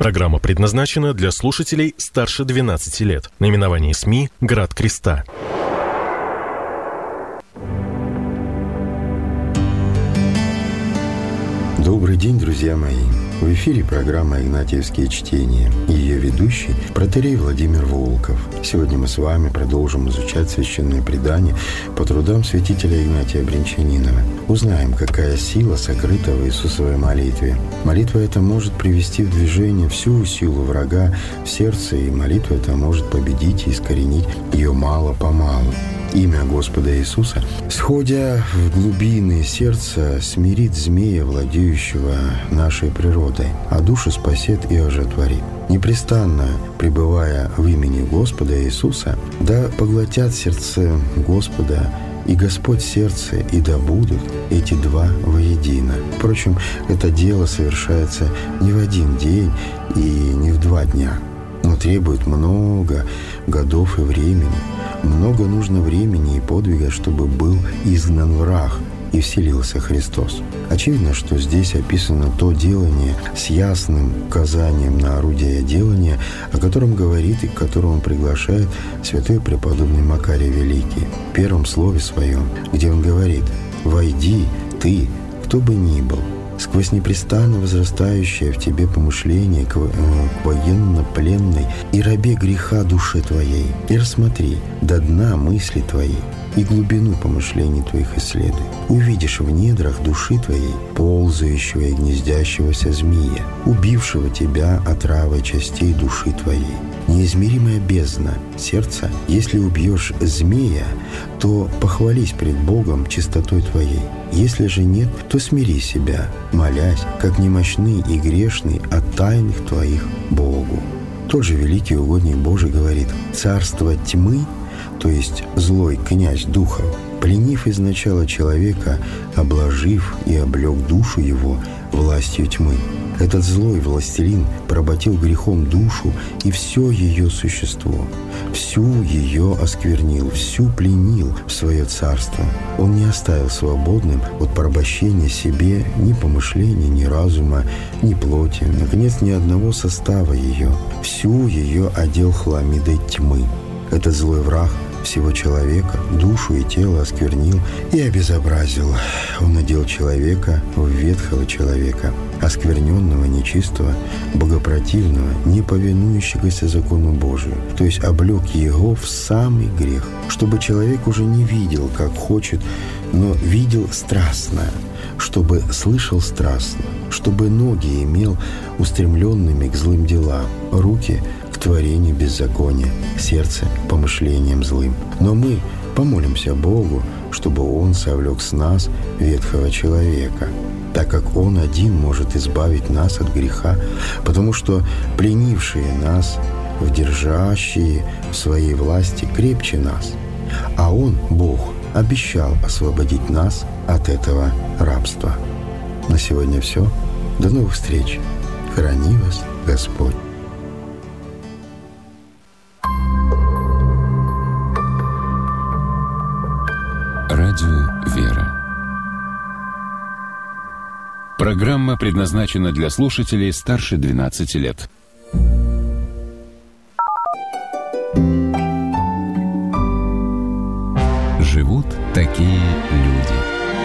Программа предназначена для слушателей старше 12 лет. Наименование СМИ «Град Креста». Добрый день, друзья мои! В эфире программа «Игнатьевские чтения» и ее ведущий протоиерей Владимир Волков. Сегодня мы с вами продолжим изучать священное предание по трудам святителя Игнатия Брянчанинова. Узнаем, какая сила сокрыта в Иисусовой молитве. Молитва эта может привести в движение всю силу врага в сердце, и молитва эта может победить и искоренить ее мало-помалу. Имя Господа Иисуса, сходя в глубины сердца, смирит змея, владеющего нашей природой, а душу спасет и оживотворит. Непрестанно пребывая в имени Господа Иисуса, да поглотят сердце Господа и Господь сердце, и да будут эти два воедино. Впрочем, это дело совершается не в один день и не в 2 дня, но требует много годов и времени. Много нужно времени и подвига, чтобы был изгнан враг и вселился Христос. Очевидно, что здесь описано то делание с ясным указанием на орудие делания, о котором говорит и к которому приглашает святой преподобный Макарий Великий в первом слове своем, где он говорит: «Войди, ты, кто бы ни был, сквозь непрестанно возрастающее в тебе помышление к военно-пленной и рабе греха душе твоей, и рассмотри до дна мысли твоей, и глубину помышлений твоих исследуй. Увидишь в недрах души твоей ползающего и гнездящегося змея, убившего тебя отравой частей души твоей. Неизмеримая бездна сердца, если убьешь змея, то похвались пред Богом чистотой твоей. Если же нет, то смири себя, молясь, как немощный и грешный от тайных твоих Богу». Тот же великий угодник Божий говорит: «Царство тьмы, то есть злой князь духов, пленив изначала человека, обложив и облег душу его властью тьмы. Этот злой властелин поработил грехом душу и все ее существо, всю ее осквернил, всю пленил в свое царство. Он не оставил свободным от порабощения себе ни помышления, ни разума, ни плоти, наконец, ни одного состава ее. Всю ее одел хламидой тьмы. Этот злой враг всего человека, душу и тело осквернил и обезобразил. Он одел человека в ветхого человека, оскверненного, нечистого, богопротивного, не повинующегося закону Божию, то есть облег его в самый грех, чтобы человек уже не видел, как хочет, но видел страстно, чтобы слышал страстно, чтобы ноги имел устремленными к злым делам, руки к творению беззакония, сердце к помышлениям злым. Но мы помолимся Богу, чтобы Он совлек с нас ветхого человека, так как Он один может избавить нас от греха, потому что пленившие нас, вдержащие в своей власти крепче нас, а Он, Бог, обещал освободить нас от этого рабства. На сегодня все. До новых встреч. Храни вас Господь. Радио «Вера». Программа предназначена для слушателей старше 12 лет. Живут такие люди.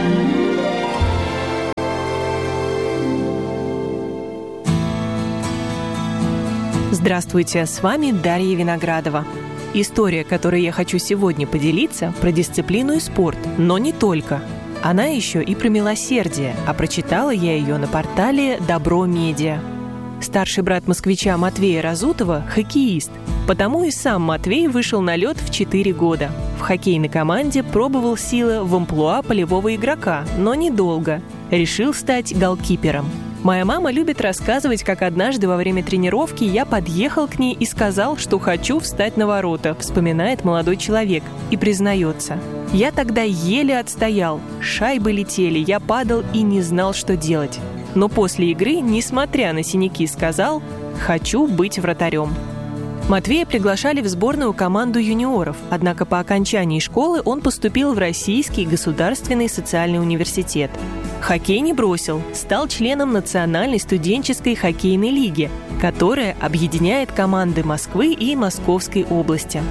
Здравствуйте, с вами Дарья Виноградова. История, которой я хочу сегодня поделиться, про дисциплину и спорт, но не только. Она еще и про милосердие, а прочитала я ее на портале «Добро Медиа». Старший брат москвича Матвея Разутова – хоккеист, потому и сам Матвей вышел на лед в 4 года. В хоккейной команде пробовал силы в амплуа полевого игрока, но недолго. Решил стать голкипером. Моя мама любит рассказывать, как однажды во время тренировки я подъехал к ней и сказал, что хочу встать на ворота, вспоминает молодой человек, и признается: «Я тогда еле отстоял, шайбы летели, я падал и не знал, что делать. Но после игры, несмотря на синяки, сказал: хочу быть вратарем». Матвея приглашали в сборную команду юниоров, однако по окончании школы он поступил в Российский государственный социальный университет. Хоккей не бросил, стал членом Национальной студенческой хоккейной лиги, которая объединяет команды Москвы и Московской области.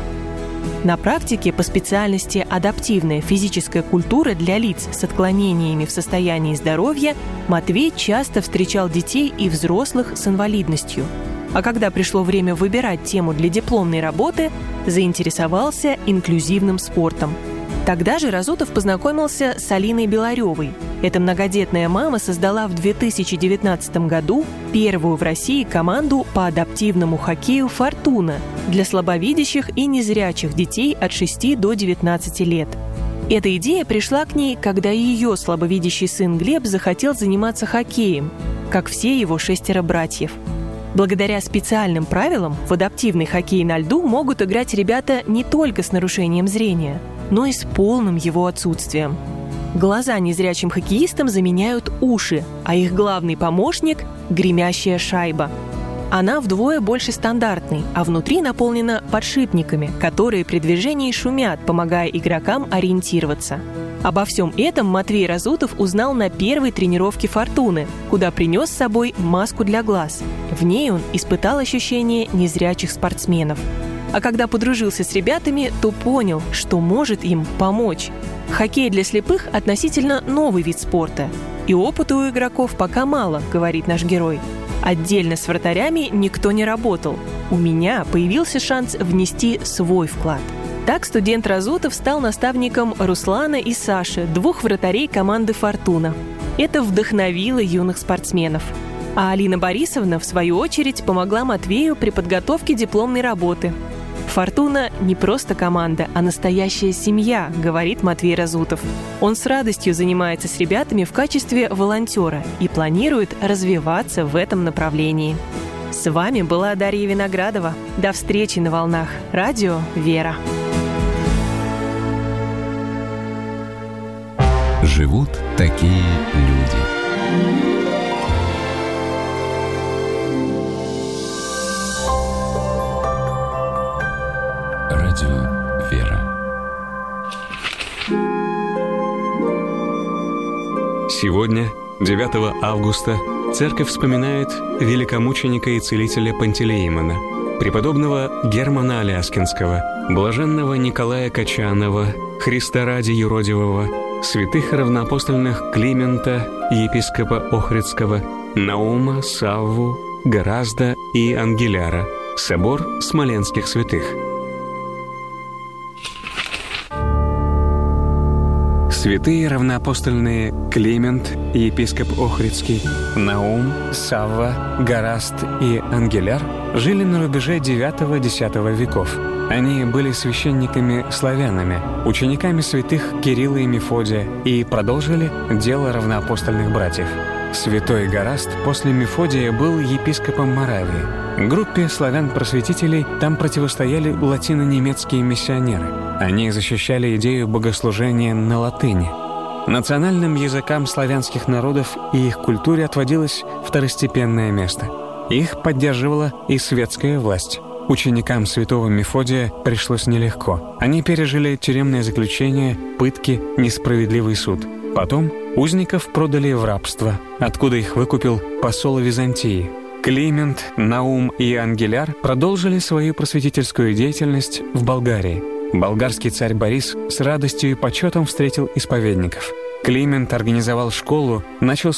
На практике по специальности «Адаптивная физическая культура для лиц с отклонениями в состоянии здоровья» Матвей часто встречал детей и взрослых с инвалидностью. А когда пришло время выбирать тему для дипломной работы, заинтересовался инклюзивным спортом. Тогда же Разутов познакомился с Алиной Беларевой. Эта многодетная мама создала в 2019 году первую в России команду по адаптивному хоккею «Фортуна» для слабовидящих и незрячих детей от 6 до 19 лет. Эта идея пришла к ней, когда ее слабовидящий сын Глеб захотел заниматься хоккеем, как все его 6 братьев. Благодаря специальным правилам в адаптивный хоккей на льду могут играть ребята не только с нарушением зрения, но и с полным его отсутствием. Глаза незрячим хоккеистам заменяют уши, а их главный помощник – гремящая шайба. Она вдвое больше стандартной, а внутри наполнена подшипниками, которые при движении шумят, помогая игрокам ориентироваться. Обо всем этом Матвей Разутов узнал на первой тренировке «Фортуны», куда принес с собой маску для глаз. В ней он испытал ощущение незрячих спортсменов. А когда подружился с ребятами, то понял, что может им помочь. Хоккей для слепых – относительно новый вид спорта. И опыта у игроков пока мало, говорит наш герой. Отдельно с вратарями никто не работал. У меня появился шанс внести свой вклад. Так студент Разутов стал наставником Руслана и Саши, 2 вратарей команды «Фортуна». Это вдохновило юных спортсменов. А Алина Борисовна, в свою очередь, помогла Матвею при подготовке дипломной работы. «Фортуна» не просто команда, а настоящая семья, говорит Матвей Разутов. Он с радостью занимается с ребятами в качестве волонтера и планирует развиваться в этом направлении. С вами была Дарья Виноградова. До встречи на волнах. Радио «Вера». Живут такие люди. Радио «Вера». Сегодня, 9 августа, Церковь вспоминает великомученика и целителя Пантелеимона, преподобного Германа Аляскинского, блаженного Николая Качанова, Христа ради юродивого, святых равноапостольных Климента, епископа Охридского, Наума, Савву, Горазда и Ангеляра, собор смоленских святых. Святые равноапостольные Климент, епископ Охридский, Наум, Савва, Гораст и Ангеляр жили на рубеже IX-X веков. Они были священниками-славянами, учениками святых Кирилла и Мефодия и продолжили дело равноапостольных братьев. Святой Гораст после Мефодия был епископом Моравии. Группе славян-просветителей там противостояли латино-немецкие миссионеры. Они защищали идею богослужения на латыни. Национальным языкам славянских народов и их культуре отводилось второстепенное место. Их поддерживала и светская власть. Ученикам святого Мефодия пришлось нелегко. Они пережили тюремное заключение, пытки, несправедливый суд. Потом узников продали в рабство, откуда их выкупил посол Византии. Климент, Наум и Ангеляр продолжили свою просветительскую деятельность в Болгарии. Болгарский царь Борис с радостью и почетом встретил исповедников. Климент организовал школу, начал